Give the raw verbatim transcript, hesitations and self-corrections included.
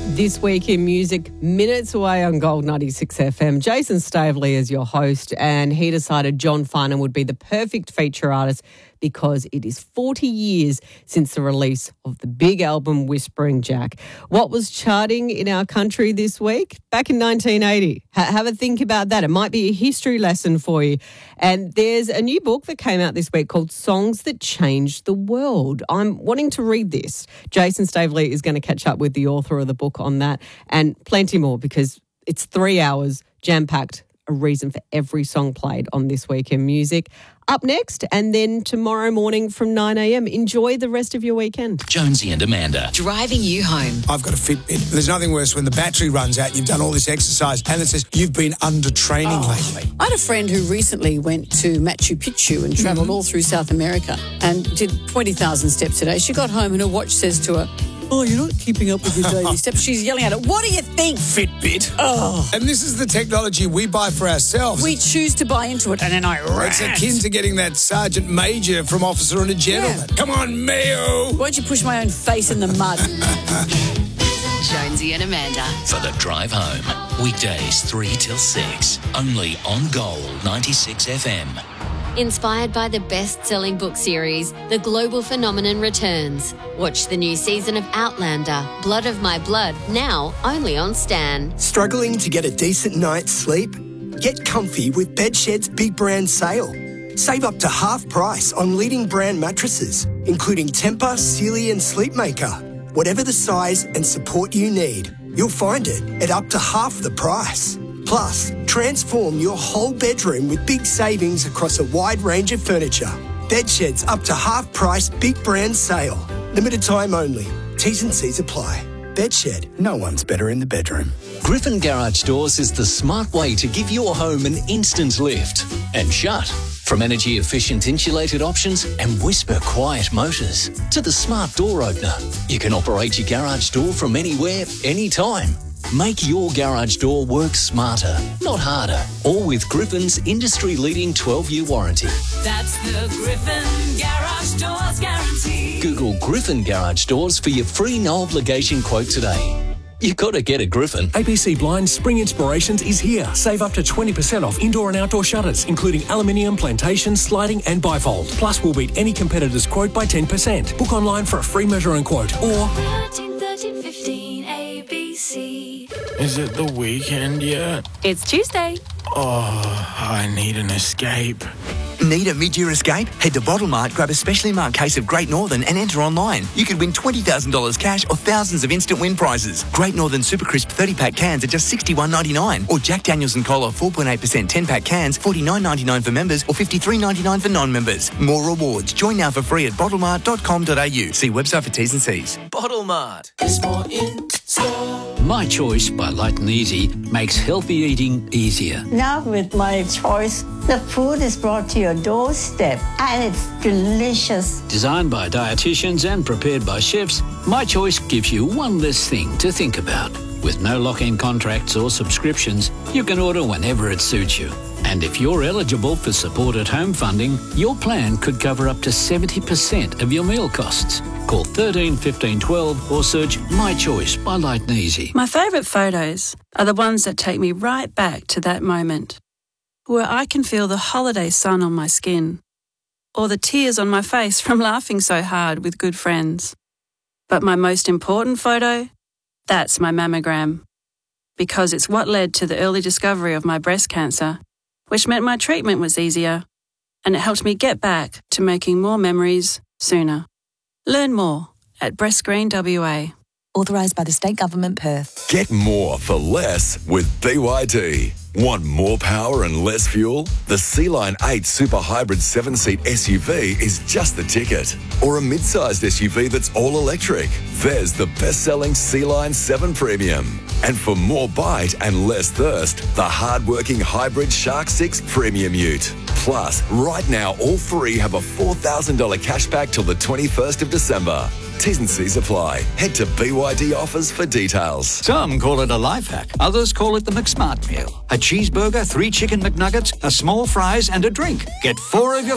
This Week in Music, minutes away on Gold ninety-six F M. Jason Stavely is your host, and he decided John Farnham would be the perfect feature artist because it is forty years since the release of the big album Whispering Jack. What was charting in our country this week? Back in nineteen eighty. Ha- have a think about that. It might be a history lesson for you. And there's a new book that came out this week called Songs That Changed the World. I'm wanting to read this. Jason Stavely is going to catch up with the author of the book on that and plenty more because it's three hours, jam-packed, a reason for every song played on This Week in Music. Up next, and then tomorrow morning from nine a.m. Enjoy the rest of your weekend. Jonesy and Amanda. Driving you home. I've got a Fitbit. There's nothing worse when the battery runs out, you've done all this exercise, and it says you've been under training oh. lately. I had a friend who recently went to Machu Picchu and travelled mm-hmm. all through South America and did twenty thousand steps a day. She got home and her watch says to her, "Oh, you're not keeping up with your daily steps." She's yelling at it. What do you think? Fitbit. Oh. And this is the technology we buy for ourselves. We choose to buy into it, and then I rant. It's akin to getting that sergeant major from Officer and a Gentleman. Yeah. Come on, Mayo. Why don't you push my own face in the mud? Jonesy and Amanda. For the drive home. Weekdays three till six. Only on Gold ninety-six F M. Inspired by the best-selling book series, The Global Phenomenon returns. Watch the new season of Outlander, Blood of My Blood, now only on Stan. Struggling to get a decent night's sleep? Get comfy with Bedshed's big brand sale. Save up to half price on leading brand mattresses, including Tempur, Sealy and Sleepmaker. Whatever the size and support you need, you'll find it at up to half the price. Plus, transform your whole bedroom with big savings across a wide range of furniture. Bedshed's up to half price big brand sale. Limited time only. T's and C's apply. Bedshed, no one's better in the bedroom. Griffin Garage Doors is the smart way to give your home an instant lift and shut. From energy-efficient insulated options and whisper quiet motors to the smart door opener, you can operate your garage door from anywhere, anytime. Make your garage door work smarter, not harder. All with Griffin's industry-leading twelve-year warranty. That's the Griffin Garage Doors guarantee. Google Griffin Garage Doors for your free no-obligation quote today. You got to get a Griffin. A B C Blinds Spring Inspirations is here. Save up to twenty percent off indoor and outdoor shutters, including aluminium, plantation, sliding and bifold. Plus, we'll beat any competitor's quote by ten percent. Book online for a free measure and quote or... thirteen, thirteen, fifteen, A B C. Is it the weekend yet? It's Tuesday. Oh, I need an escape. Need a mid-year escape? Head to Bottle Mart, grab a specially marked case of Great Northern and enter online. You could win twenty thousand dollars cash or thousands of instant win prizes. Great Northern Super Crisp thirty-pack cans are just sixty-one ninety-nine. Or Jack Daniels and Cola four point eight percent ten-pack cans, forty-nine ninety-nine for members or fifty-three ninety-nine for non-members. More rewards. Join now for free at bottle mart dot com dot a u. See website for T's and C's. Bottle Mart. There's more in store. My Choice by Light and Easy makes healthy eating easier. Now with My Choice, the food is brought to your doorstep and it's delicious. Designed by dietitians and prepared by chefs, My Choice gives you one less thing to think about. With no lock-in contracts or subscriptions, you can order whenever it suits you. And if you're eligible for supported home funding, your plan could cover up to seventy percent of your meal costs. Call thirteen fifteen twelve or search My Choice by Light and Easy. My favourite photos are the ones that take me right back to that moment, where I can feel the holiday sun on my skin, or the tears on my face from laughing so hard with good friends. But my most important photo? That's my mammogram, because it's what led to the early discovery of my breast cancer, which meant my treatment was easier, and it helped me get back to making more memories sooner. Learn more at Breast Screen W A. Authorised by the State Government, Perth. Get more for less with B Y D. Want more power and less fuel? The Sea-Line eight Super Hybrid seven-seat S U V is just the ticket. Or a mid-sized S U V that's all electric. There's the best-selling Sea-Line seven Premium. And for more bite and less thirst, the hard-working hybrid Shark six Premium Ute. Plus, right now, all three have a four thousand dollars cashback till the twenty-first of December. T's and C's apply. Head to B Y D offers for details. Some call it a life hack. Others call it the McSmart meal. A cheeseburger, three chicken McNuggets, a small fries and a drink. Get four of your